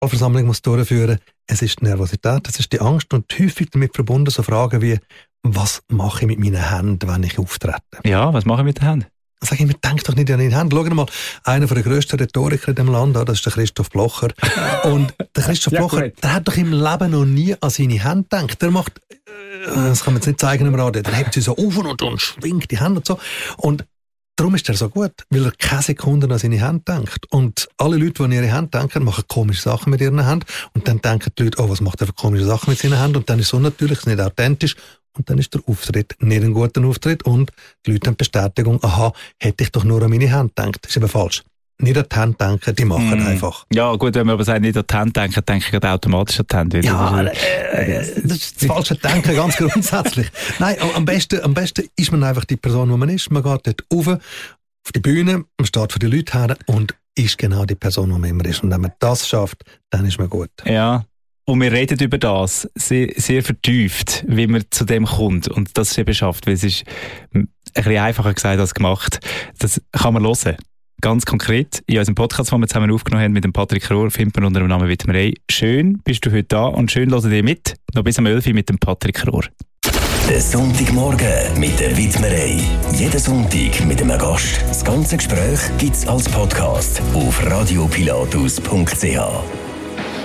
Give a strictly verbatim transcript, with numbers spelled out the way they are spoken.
Versammlung muss durchführen. Es ist die Nervosität, es ist die Angst und häufig damit verbunden so Fragen wie, was mache ich mit meinen Händen, wenn ich auftrete? Ja, was mache ich mit den Händen? Sag ich mir, denk doch nicht an deine Hände. Schau mal, einer der grössten Rhetoriker in diesem Land, das ist der Christoph Blocher. Und der Christoph ja, Blocher, der hat doch im Leben noch nie an seine Hände gedacht. Der macht, das kann man jetzt nicht zeigen im Radio, der hebt sie so auf und, und schwingt die Hände und so. Und darum ist er so gut, weil er keine Sekunde an seine Hände denkt. Und alle Leute, die an ihre Hände denken, machen komische Sachen mit ihren Händen. Und dann denken die Leute, oh, was macht er für komische Sachen mit seinen Händen? Und dann ist es so natürlich, es ist nicht authentisch. Und dann ist der Auftritt nicht ein guter Auftritt und die Leute haben Bestätigung, aha, hätte ich doch nur an meine Hände gedacht. Das ist aber falsch. Nicht an die Hände denken, die machen mm. einfach. Ja gut, wenn man aber sagt, nicht an die Hände denken, denke ich automatisch an die Hände. Ja, das ist, äh, das ist das falsche Denken, ganz grundsätzlich. Nein, am besten, am besten ist man einfach die Person, die man ist. Man geht dort rauf, auf die Bühne, man steht für die Leute her und ist genau die Person, die man immer ist. Und wenn man das schafft, dann ist man gut. Ja. Und wir reden über das sehr, sehr vertieft, wie man zu dem kommt und das eben schafft, weil es ist ein bisschen einfacher gesagt als gemacht. Das kann man hören. Ganz konkret, in unserem Podcast, den wir zusammen aufgenommen haben mit dem Patrick Rohr, findet man unter dem Namen Widmerei. Schön bist du heute da und schön hört ihr mit, noch bis am elf Uhr mit dem Patrick Rohr. Der Sonntagmorgen mit der Widmerei. Jeden Sonntag mit einem Gast. Das ganze Gespräch gibt es als Podcast auf radiopilatus punkt c h.